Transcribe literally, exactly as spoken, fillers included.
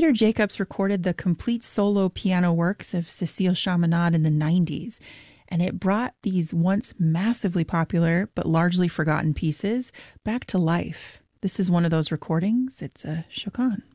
Peter Jacobs recorded the complete solo piano works of Cécile Chaminade in the nineties, and it brought these once massively popular but largely forgotten pieces back to life. This is one of those recordings. It's a Chopin.